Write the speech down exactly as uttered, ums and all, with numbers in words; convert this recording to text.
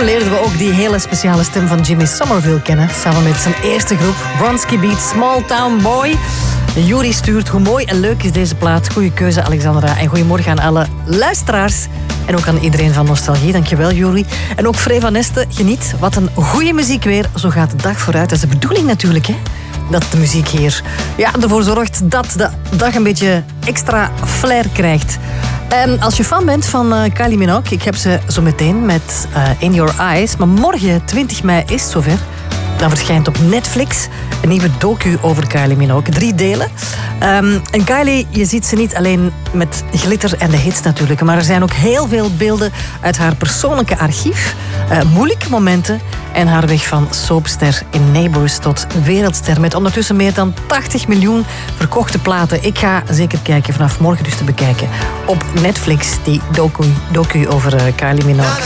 toen leerden we ook die hele speciale stem van Jimmy Somerville kennen. Samen met zijn eerste groep, Bronski Beat, Small Town Boy. Yuri stuurt, hoe mooi en leuk is deze plaat. Goeie keuze, Alexandra. En goedemorgen aan alle luisteraars. En ook aan iedereen van Nostalgie. Dankjewel, Yuri. En ook Frey van Este, geniet. Wat een goede muziek weer. Zo gaat de dag vooruit. Dat is de bedoeling natuurlijk, hè. Dat de muziek hier ja, ervoor zorgt dat de dag een beetje extra flair krijgt. En als je fan bent van uh, Kylie Minogue, ik heb ze zo meteen met uh, In Your Eyes. Maar morgen, twintig mei, is het zover. Dan verschijnt op Netflix een nieuwe docu over Kylie Minogue. Drie delen. Um, en Kylie, je ziet ze niet alleen met glitter en de hits natuurlijk. Maar er zijn ook heel veel beelden uit haar persoonlijke archief. Uh, moeilijke momenten. En haar weg van soapster in Neighbours tot wereldster. Met ondertussen meer dan tachtig miljoen verkochte platen. Ik ga zeker kijken, vanaf morgen dus te bekijken. Op Netflix, die docu, docu over uh, Kylie Minogue.